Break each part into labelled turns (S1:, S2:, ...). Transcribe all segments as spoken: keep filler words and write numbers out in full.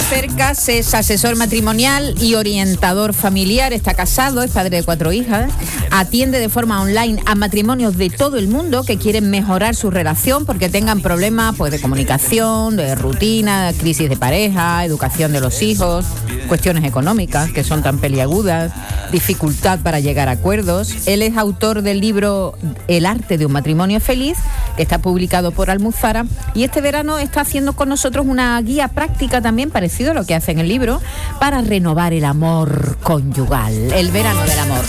S1: Cercas es asesor matrimonial y orientador familiar, está casado, es padre de cuatro hijas, atiende de forma online a matrimonios de todo el mundo que quieren mejorar su relación porque tengan problemas pues, de comunicación, de rutina, crisis de pareja, educación de los hijos, cuestiones económicas que son tan peliagudas, dificultad para llegar a acuerdos. Él es autor del libro El arte de un matrimonio feliz, que está publicado por Almuzara, y este verano está haciendo con nosotros una guía práctica también parecido a lo que hace en el libro para renovar el amor conyugal, el verano del amor.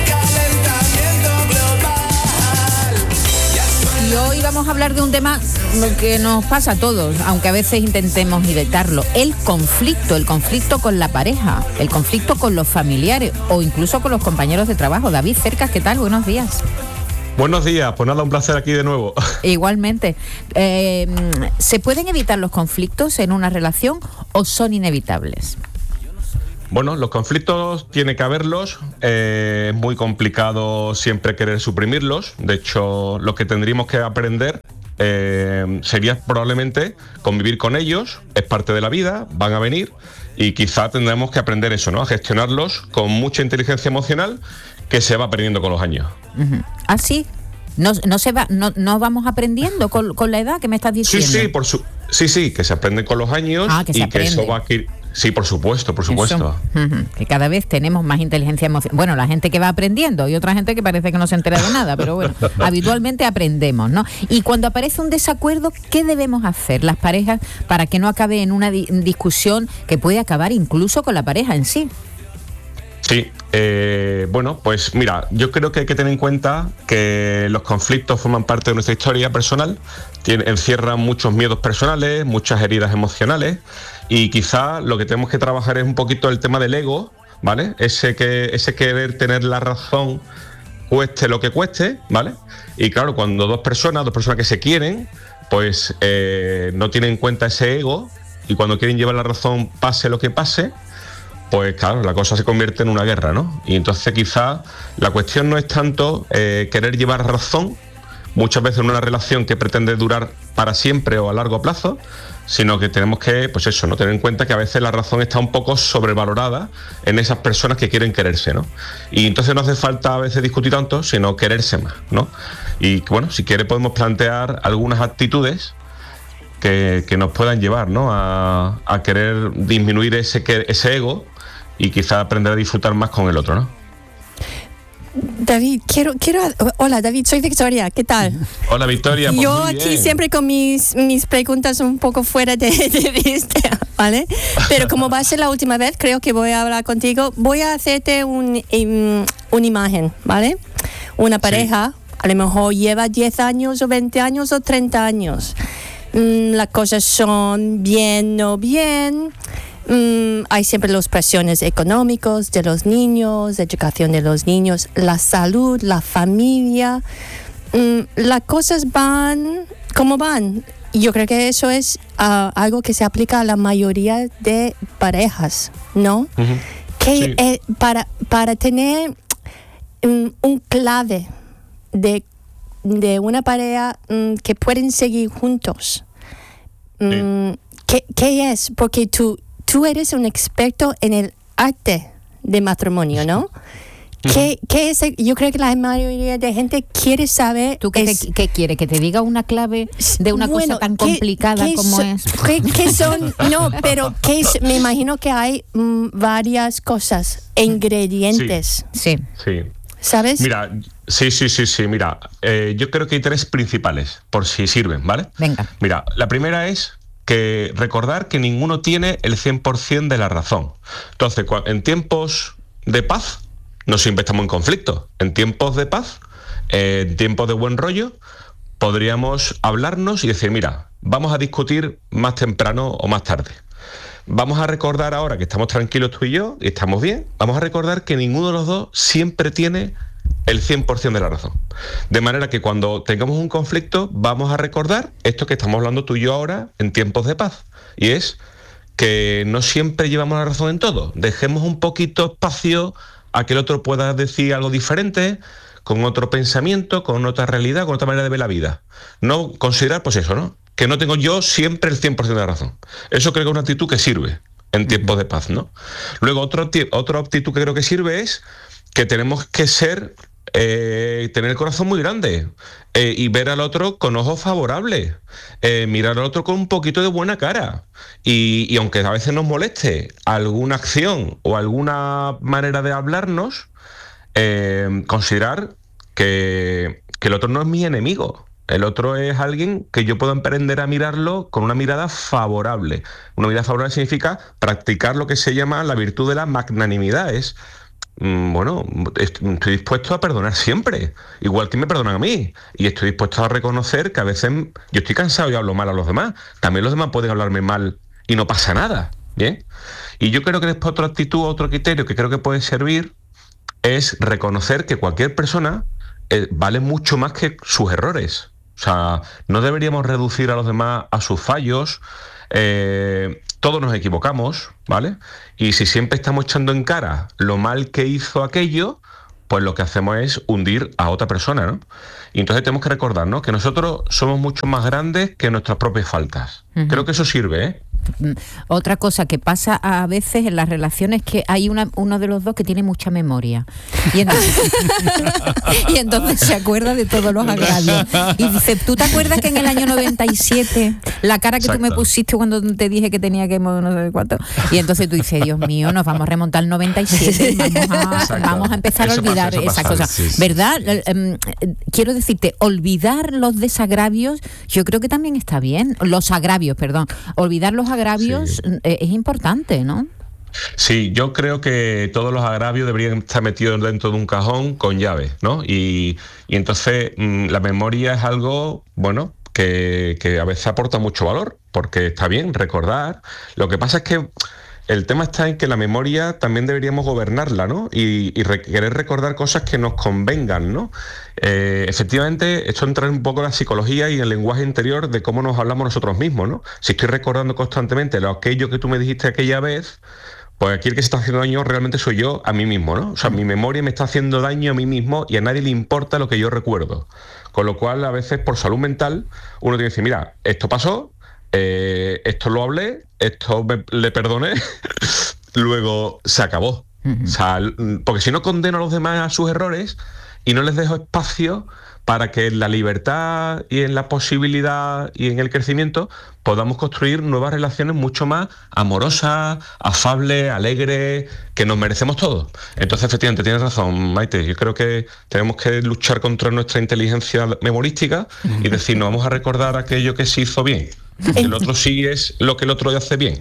S1: Y hoy vamos a hablar de un tema que nos pasa a todos, aunque a veces intentemos evitarlo, el conflicto, el conflicto con la pareja, el conflicto con los familiares o incluso con los compañeros de trabajo. David Cercas, ¿qué tal? Buenos días.
S2: Buenos días, pues nada, un placer aquí de nuevo.
S1: Igualmente. Eh, ¿Se pueden evitar los conflictos en una relación o son inevitables?
S2: Bueno, los conflictos tiene que haberlos, eh, es muy complicado siempre querer suprimirlos. De hecho, lo que tendríamos que aprender eh, sería probablemente convivir con ellos, es parte de la vida, van a venir y quizá tendremos que aprender eso, ¿no? A gestionarlos con mucha inteligencia emocional que se va aprendiendo con los años.
S1: Uh-huh. ¿Ah, sí? ¿No, no, se va, no, no vamos aprendiendo con, con la edad que me estás diciendo?
S2: Sí, sí, por su, sí, sí, que se aprende con los años
S1: ah, que
S2: y
S1: se
S2: que eso va a... Sí, por supuesto, por supuesto.
S1: Uh-huh. Que cada vez tenemos más inteligencia emocional. Bueno, la gente que va aprendiendo y otra gente que parece que no se entera de nada, pero bueno, habitualmente aprendemos, ¿no? Y cuando aparece un desacuerdo, ¿qué debemos hacer las parejas para que no acabe en una di- discusión que puede acabar incluso con la pareja en sí?
S2: Sí, eh, bueno, pues mira, yo creo que hay que tener en cuenta que los conflictos forman parte de nuestra historia personal, tiene, encierran muchos miedos personales, muchas heridas emocionales y quizá lo que tenemos que trabajar es un poquito el tema del ego, ¿vale? Ese, que, ese querer tener la razón cueste lo que cueste, ¿vale? Y claro, cuando dos personas, dos personas que se quieren, pues eh, no tienen en cuenta ese ego y cuando quieren llevar la razón pase lo que pase, pues claro, la cosa se convierte en una guerra, ¿no? Y entonces quizá la cuestión no es tanto eh, querer llevar razón, muchas veces en una relación que pretende durar para siempre o a largo plazo, sino que tenemos que, pues eso, ¿no? Tener en cuenta que a veces la razón está un poco sobrevalorada en esas personas que quieren quererse, ¿no? Y entonces no hace falta a veces discutir tanto, sino quererse más, ¿no? Y bueno, si quiere podemos plantear algunas actitudes que, que nos puedan llevar, ¿no? A, a querer disminuir ese, ese ego y quizá aprender a disfrutar más con el otro, ¿no?
S3: David, quiero, quiero... Hola, David, soy Victoria, ¿qué tal?
S2: Hola, Victoria. Pues
S3: yo aquí bien. Siempre con mis, mis preguntas un poco fuera de, de vista, ¿vale? Pero como va a ser la última vez, creo que voy a hablar contigo. Voy a hacerte un, un, una imagen, ¿vale? Una pareja, sí. A lo mejor lleva diez años o veinte años o treinta años. Mm, las cosas son bien o bien... Mm, hay siempre las presiones económicas de los niños, educación de los niños, la salud, la familia. Mm, las cosas van como van. Yo creo que eso es uh, algo que se aplica a la mayoría de parejas, ¿no? Uh-huh. Que sí. eh, para, para tener um, un clave de, de una pareja um, que pueden seguir juntos. Um, sí. ¿qué, ¿Qué es? Porque tú Tú eres un experto en el arte de matrimonio, ¿no? ¿Qué, qué es el, yo creo que la mayoría de gente quiere saber...
S1: ¿Tú qué,
S3: es,
S1: te, qué quiere? ¿Que te diga una clave de una bueno, cosa tan ¿qué, complicada
S3: qué
S1: como
S3: so,
S1: es?
S3: ¿qué, ¿Qué son? No, pero ¿qué es? Me imagino que hay mm, varias cosas, ingredientes.
S1: Sí.
S2: Sí.
S3: ¿Sabes?
S2: Mira, sí, sí, sí, sí. Mira, eh, yo creo que hay tres principales, por si sirven, ¿vale?
S1: Venga.
S2: Mira, la primera es... que recordar que ninguno tiene el cien por ciento de la razón. Entonces, en tiempos de paz, no siempre estamos en conflicto. En tiempos de paz, eh, en tiempos de buen rollo, podríamos hablarnos y decir, mira, vamos a discutir más temprano o más tarde. Vamos a recordar ahora que estamos tranquilos tú y yo, y estamos bien, vamos a recordar que ninguno de los dos siempre tiene el cien por ciento de la razón. De manera que cuando tengamos un conflicto vamos a recordar esto que estamos hablando tú y yo ahora en tiempos de paz. Y es que no siempre llevamos la razón en todo. Dejemos un poquito espacio a que el otro pueda decir algo diferente, con otro pensamiento, con otra realidad, con otra manera de ver la vida. No considerar, pues eso, ¿no? Que no tengo yo siempre el cien por ciento de la razón. Eso creo que es una actitud que sirve. en tiempos de paz, ¿no? Luego, otro, otra actitud que creo que sirve es que tenemos que ser, eh, tener el corazón muy grande eh, y ver al otro con ojos favorables, eh, mirar al otro con un poquito de buena cara. Y, y aunque a veces nos moleste alguna acción o alguna manera de hablarnos, eh, considerar que, que el otro no es mi enemigo. El otro es alguien que yo puedo aprender a mirarlo con una mirada favorable. Una mirada favorable significa practicar lo que se llama la virtud de la magnanimidad. Es, mmm, bueno, estoy dispuesto a perdonar siempre, igual que me perdonan a mí. Y estoy dispuesto a reconocer que a veces yo estoy cansado y hablo mal a los demás. También los demás pueden hablarme mal y no pasa nada, ¿bien? Y yo creo que después otra actitud, otro criterio que creo que puede servir es reconocer que cualquier persona eh, vale mucho más que sus errores. O sea, no deberíamos reducir a los demás a sus fallos. Eh, todos nos equivocamos, ¿vale? Y si siempre estamos echando en cara lo mal que hizo aquello, pues lo que hacemos es hundir a otra persona, ¿no? Y entonces tenemos que recordar, ¿no?, que nosotros somos mucho más grandes que nuestras propias faltas. Uh-huh. Creo que eso sirve, ¿eh?
S1: Otra cosa que pasa a veces en las relaciones es que hay una, uno de los dos que tiene mucha memoria y entonces, y entonces se acuerda de todos los agravios y dice, ¿tú te acuerdas que en el año noventa y siete la cara que Exacto. tú me pusiste cuando te dije que tenía que no sé cuánto? Y entonces tú dices, Dios mío, nos vamos a remontar al noventa y siete, vamos a, vamos a empezar eso a olvidar pasa, esas cosas, sí, sí. ¿verdad? Um, quiero decirte, olvidar los desagravios yo creo que también está bien, los agravios, perdón, olvidar los agravios sí. es importante, ¿no?
S2: Sí, yo creo que todos los agravios deberían estar metidos dentro de un cajón con llave, ¿no? Y, y entonces mmm, la memoria es algo, bueno, que, que a veces aporta mucho valor, porque está bien recordar. Lo que pasa es que el tema está en que la memoria también deberíamos gobernarla, ¿no? Y, y re- querer recordar cosas que nos convengan, ¿no? Eh, efectivamente, esto entra un poco en la psicología y en el lenguaje interior de cómo nos hablamos nosotros mismos, ¿no? Si estoy recordando constantemente lo aquello que tú me dijiste aquella vez, pues aquí el que se está haciendo daño realmente soy yo a mí mismo, ¿no? O sea, mi memoria me está haciendo daño a mí mismo y a nadie le importa lo que yo recuerdo. Con lo cual, a veces, por salud mental, uno tiene que decir, mira, esto pasó, eh, esto lo hablé, esto me, le perdoné, luego se acabó. Uh-huh. O sea, porque si no condeno a los demás a sus errores y no les dejo espacio para que en la libertad y en la posibilidad y en el crecimiento podamos construir nuevas relaciones mucho más amorosas, afables, alegres, que nos merecemos todos. Entonces, efectivamente, tienes razón, Maite. Yo creo que tenemos que luchar contra nuestra inteligencia memorística y decir, no vamos a recordar aquello que se hizo bien. El otro sí es lo que el otro hace bien.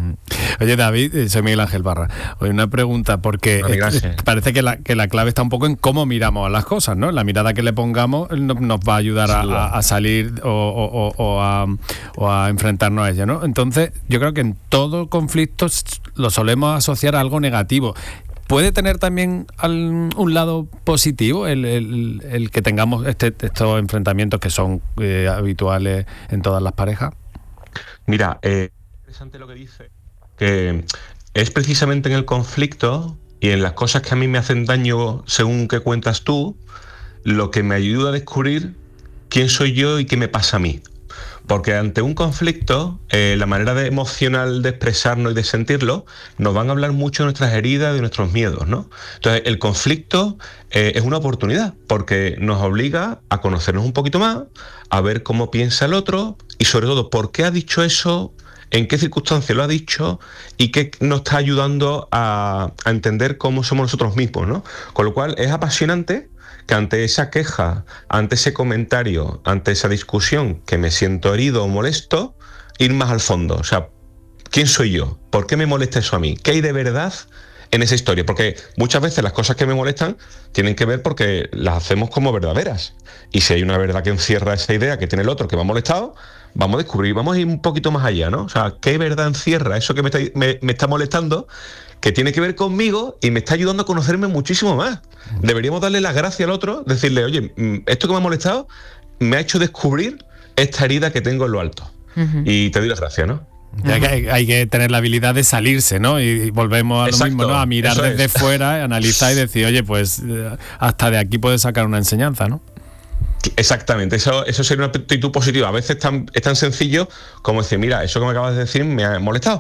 S4: Oye, David, soy Miguel Ángel Barra. Oye, una pregunta, porque eh, parece que la, que la clave está un poco en cómo miramos a las cosas, ¿no? La mirada que le pongamos no, nos va a ayudar a, a, a salir o, o, o, a, o a enfrentarnos a ella, ¿no? Entonces, yo creo que en todo conflicto lo solemos asociar a algo negativo. ¿Puede tener también un lado positivo el, el, el que tengamos este, estos enfrentamientos que son eh, habituales en todas las parejas?
S2: Mira, eh, interesante lo que dice, que es precisamente en el conflicto y en las cosas que a mí me hacen daño según que cuentas tú, lo que me ayuda a descubrir quién soy yo y qué me pasa a mí. Porque ante un conflicto, eh, la manera de emocional de expresarnos y de sentirlo, nos van a hablar mucho de nuestras heridas y de nuestros miedos, ¿no? Entonces, el conflicto eh, es una oportunidad, porque nos obliga a conocernos un poquito más, a ver cómo piensa el otro y sobre todo, por qué ha dicho eso, en qué circunstancia lo ha dicho y qué nos está ayudando a, a entender cómo somos nosotros mismos, ¿no? Con lo cual, es apasionante que ante esa queja, ante ese comentario, ante esa discusión que me siento herido o molesto, ir más al fondo. O sea, ¿quién soy yo? ¿Por qué me molesta eso a mí? ¿Qué hay de verdad en esa historia? Porque muchas veces las cosas que me molestan tienen que ver porque las hacemos como verdaderas. Y si hay una verdad que encierra esa idea que tiene el otro que me ha molestado, vamos a descubrir, vamos a ir un poquito más allá, ¿no? O sea, ¿qué verdad encierra eso que me está, me, me está molestando, que tiene que ver conmigo y me está ayudando a conocerme muchísimo más? Deberíamos darle las gracias al otro, decirle, oye, esto que me ha molestado me ha hecho descubrir esta herida que tengo en lo alto. Uh-huh. Y te doy las gracias, ¿no?
S4: Hay que, hay que tener la habilidad de salirse, ¿no? Y volvemos a Exacto, lo mismo, ¿no? A mirar desde es. fuera, analizar y decir, oye, pues hasta de aquí puedes sacar una enseñanza, ¿no?
S2: Exactamente, eso, eso sería una actitud positiva. A veces es tan, es tan sencillo como decir, mira, eso que me acabas de decir me ha molestado.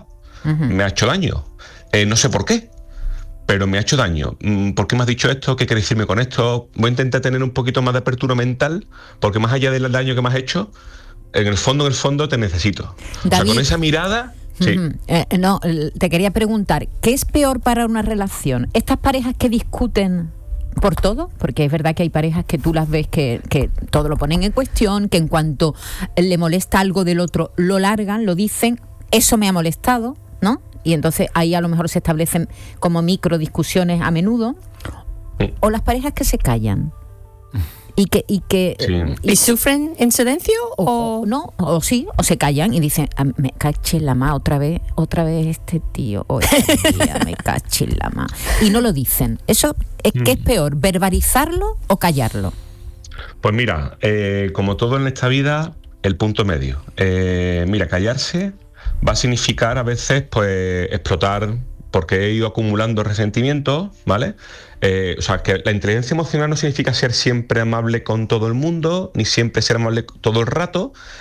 S2: uh-huh. me ha hecho daño. Eh, no sé por qué, pero me ha hecho daño. ¿Por qué me has dicho esto? ¿Qué quieres decirme con esto? Voy a intentar tener un poquito más de apertura mental, porque más allá del daño que me has hecho, en el fondo, en el fondo te necesito. David, o sea, con esa mirada... Sí.
S1: Uh-huh. Eh, no, te quería preguntar, ¿qué es peor para una relación? ¿Estas parejas que discuten por todo? Porque es verdad que hay parejas que tú las ves que, que todo lo ponen en cuestión, que en cuanto le molesta algo del otro, lo largan, lo dicen, eso me ha molestado, ¿no? Y entonces ahí a lo mejor se establecen como micro discusiones a menudo. O las parejas que se callan. Y que y que
S3: sí. y, ¿Y sufren en silencio
S1: o, o no o sí o se callan y dicen me caché en la ma otra vez otra vez este tío o esta tía, me caché en la ma, y no lo dicen. Eso es mm. que es peor, verbalizarlo o callarlo.
S2: Pues mira, eh, como todo en esta vida, el punto medio. Eh, mira, callarse va a significar a veces pues explotar, porque he ido acumulando resentimientos, ¿vale? Eh, o sea, que la inteligencia emocional no significa ser siempre amable con todo el mundo, ni siempre ser amable todo el rato,